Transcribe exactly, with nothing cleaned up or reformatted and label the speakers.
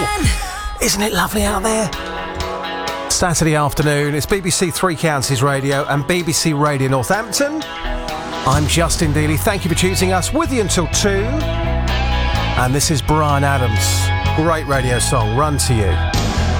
Speaker 1: Isn't it lovely out there? Saturday afternoon, it's B B C Three Counties Radio and B B C Radio Northampton. I'm Justin Dealey. Thank you for choosing us. With you until two. And this is Bryan Adams. Great radio song, Run to You.